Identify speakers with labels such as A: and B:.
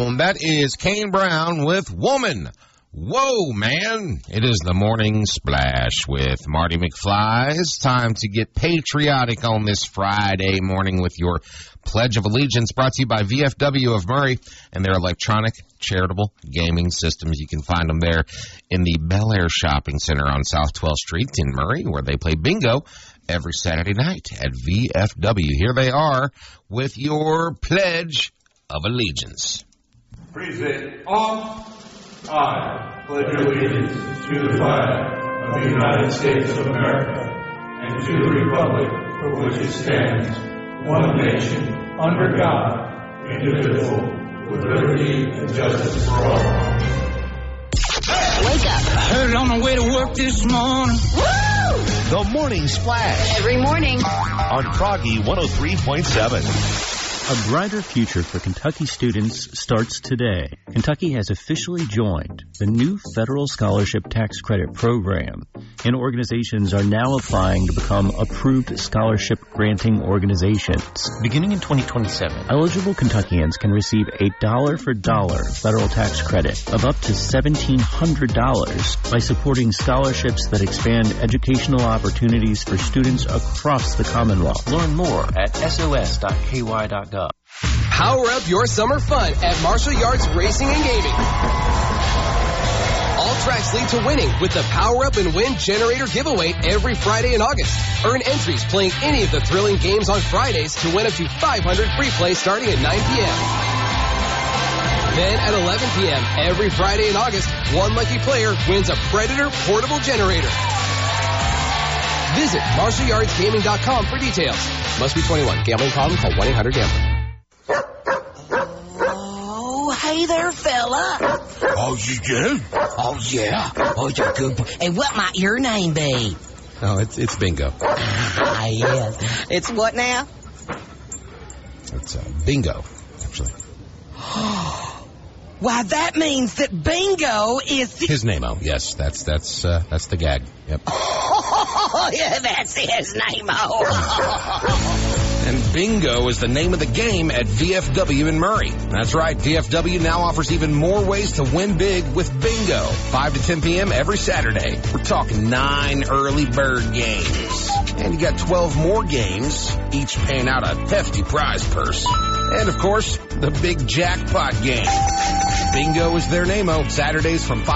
A: That is Kane Brown with Woman. Whoa, man. It is the Morning Splash with Marty McFly. It's time to get patriotic on this Friday morning with your Pledge of Allegiance, brought to you by VFW of Murray and their electronic charitable gaming systems. You can find them there in the Bel Air Shopping Center on South 12th Street in Murray, where they play bingo every Saturday night at VFW. Here they are with your Pledge of Allegiance.
B: Present on. I pledge allegiance to the flag of the United States of America and to the republic for which it stands, one nation, under God, indivisible, with liberty and justice for all.
C: Wake up.
D: I heard it on the way to work this morning.
C: Woo!
E: The Morning Splash.
C: Every morning.
E: On Froggy 103.7.
F: A brighter future for Kentucky students starts today. Kentucky has officially joined the new federal scholarship tax credit program, and organizations are now applying to become approved scholarship granting organizations. Beginning in 2027, eligible Kentuckians can receive a dollar-for-dollar federal tax credit of up to $1,700 by supporting scholarships that expand educational opportunities for students across the Commonwealth. Learn more at sos.ky.gov.
G: Power up your summer fun at Marshall Yards Racing and Gaming. All tracks lead to winning with the Power Up and Win Generator giveaway every Friday in August. Earn entries playing any of the thrilling games on Fridays to win up to 500 free plays starting at 9 p.m. Then at 11 p.m. every Friday in August, one lucky player wins a Predator portable generator. Visit MarshallYardsGaming.com for details. Must be 21. Gambling problem? Call 1-800-GAMBLER.
C: Oh, hey there, fella.
E: Oh, you do?
C: Oh, yeah. Oh, you're good boy. And what might your name be?
A: Oh, it's bingo.
C: Ah, yes. It's what now?
A: It's bingo, actually.
C: Why, that means that Bingo is...
A: His name-o. Yes, that's the gag. Yep.
C: Oh, yeah, that's his name-o.
A: And bingo is the name of the game at VFW in Murray. That's right. VFW now offers even more ways to win big with bingo. 5 to 10 p.m. every Saturday. We're talking 9 early bird games. And you got 12 more games, each paying out a hefty prize purse. And, of course, the big jackpot game. Bingo is their name-o. Saturdays from 5